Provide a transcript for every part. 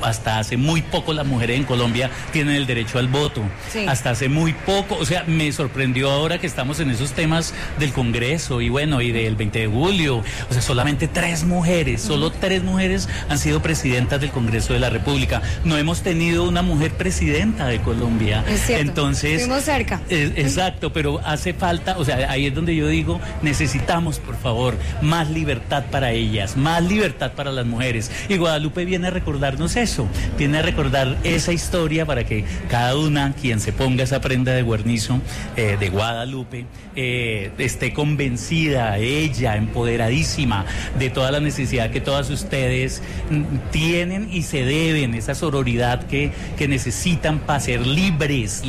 hasta hace muy poco las mujeres en Colombia tienen el derecho al voto. Sí. Hasta hace muy poco, o sea, me sorprendió ahora que estamos en esos temas del Congreso y bueno, y del 20 de julio. O sea, solamente 3 mujeres, solo 3 mujeres han sido presidentas del Congreso de la República. No hemos tenido una mujer presidenta de Colombia. Es cierto. Entonces, estuvimos cerca. Exacto, pero hace falta, o sea, ahí es donde yo digo, necesitamos, por favor, más libertad para ellas, más libertad para las mujeres. Y Guadalupe viene a recordarnos eso, viene a recordar esa historia para que cada una, quien se ponga esa prenda de guarnizo de Guadalupe, esté convencida, ella, empoderadísima de toda la necesidad que todas ustedes tienen y se deben, esa sororidad que necesitan para ser libres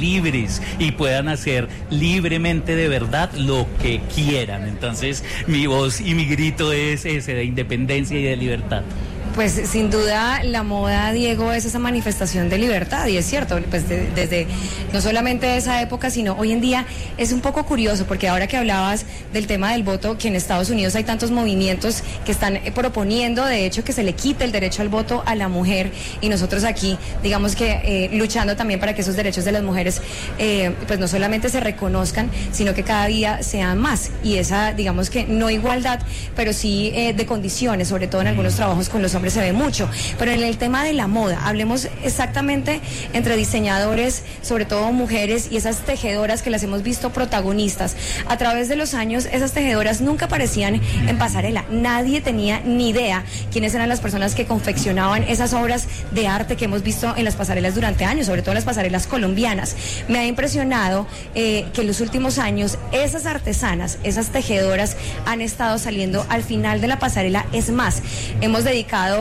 y puedan hacer libremente de verdad lo que quieran. Entonces, mi voz y mi grito es ese, de independencia y de libertad. Pues sin duda la moda, Diego, es esa manifestación de libertad, y es cierto, pues desde no solamente esa época, sino hoy en día es un poco curioso, porque ahora que hablabas del tema del voto, que en Estados Unidos hay tantos movimientos que están proponiendo, de hecho, que se le quite el derecho al voto a la mujer, y nosotros aquí, digamos que luchando también para que esos derechos de las mujeres, pues no solamente se reconozcan, sino que cada día sean más, y esa, digamos que no igualdad, pero sí de condiciones, sobre todo en algunos trabajos con los hombres se ve mucho, pero en el tema de la moda, hablemos exactamente entre diseñadores, sobre todo mujeres, y esas tejedoras que las hemos visto protagonistas. A través de los años, esas tejedoras nunca aparecían en pasarela, nadie tenía ni idea quiénes eran las personas que confeccionaban esas obras de arte que hemos visto en las pasarelas durante años, sobre todo en las pasarelas colombianas. Me ha impresionado que en los últimos años esas artesanas, esas tejedoras han estado saliendo al final de la pasarela. Es más, hemos dedicado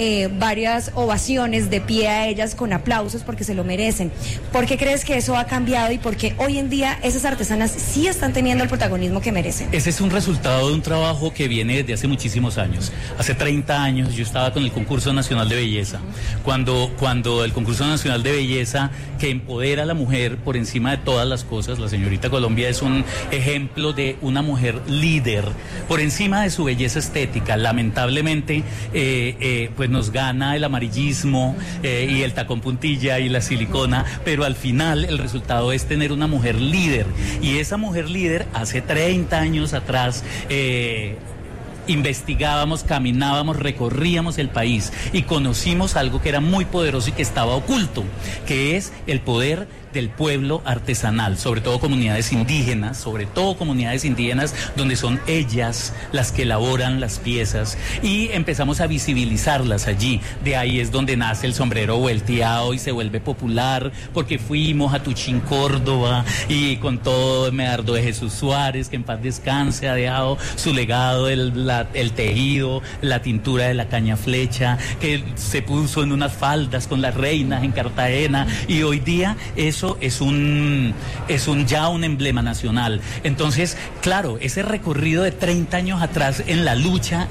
varias ovaciones de pie a ellas con aplausos porque se lo merecen. ¿Por qué crees que eso ha cambiado y por qué hoy en día esas artesanas sí están teniendo el protagonismo que merecen? Ese es un resultado de un trabajo que viene desde hace muchísimos años. Hace 30 años yo estaba con el Concurso Nacional de Belleza. Cuando el Concurso Nacional de Belleza, que empodera a la mujer por encima de todas las cosas, la señorita Colombia es un ejemplo de una mujer líder por encima de su belleza estética. Lamentablemente, pues nos gana el amarillismo y el tacón puntilla y la silicona, pero al final el resultado es tener una mujer líder, y esa mujer líder hace 30 años atrás investigábamos, caminábamos, recorríamos el país y conocimos algo que era muy poderoso y que estaba oculto, que es el poder del pueblo artesanal, sobre todo comunidades indígenas, donde son ellas las que elaboran las piezas, y empezamos a visibilizarlas allí. De ahí es donde nace el sombrero volteado y se vuelve popular, porque fuimos a Tuchín, Córdoba, y con todo Medardo de Jesús Suárez, que en paz descanse, ha dejado su legado, el tejido, la tintura de la caña flecha, que se puso en unas faldas con las reinas en Cartagena, y hoy día eso es un emblema nacional. Entonces, claro, ese recorrido de 30 años atrás en la lucha,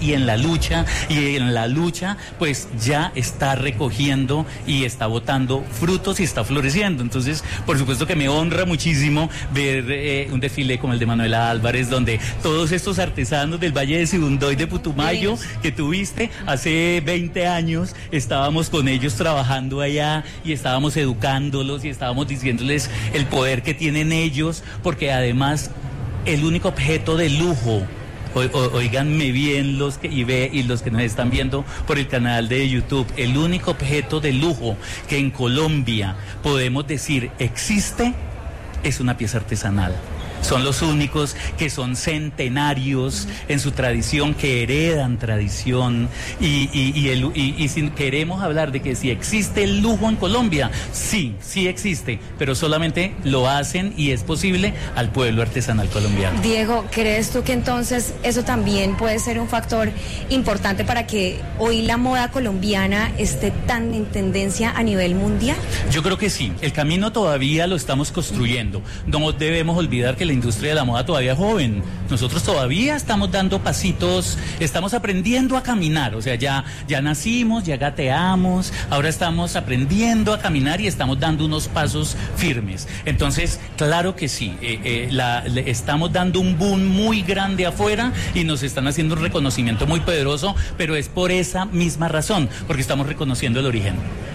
pues ya está recogiendo y está botando frutos y está floreciendo. Entonces, por supuesto que me honra muchísimo ver un desfile como el de Manuela Álvarez, donde todos estos artesanos del Valle de Sibundoy, de Putumayo, que tuviste hace 20 años, estábamos con ellos trabajando allá y estábamos educándolos y estábamos diciéndoles el poder que tienen ellos, porque además el único objeto de lujo, oíganme bien los que nos están viendo por el canal de YouTube, el único objeto de lujo que en Colombia podemos decir existe es una pieza artesanal. Son los únicos que son centenarios en su tradición, que heredan tradición, y si queremos hablar de que si existe el lujo en Colombia, sí existe, pero solamente lo hacen y es posible al pueblo artesanal colombiano. Diego, ¿crees tú que entonces eso también puede ser un factor importante para que hoy la moda colombiana esté tan en tendencia a nivel mundial? Yo creo que sí, el camino todavía lo estamos construyendo. No debemos olvidar que la industria de la moda todavía es joven. Nosotros todavía estamos dando pasitos, estamos aprendiendo a caminar. O sea, ya nacimos, ya gateamos, ahora estamos aprendiendo a caminar y estamos dando unos pasos firmes. Entonces, claro que sí, estamos dando un boom muy grande afuera y nos están haciendo un reconocimiento muy poderoso, pero es por esa misma razón, porque estamos reconociendo el origen.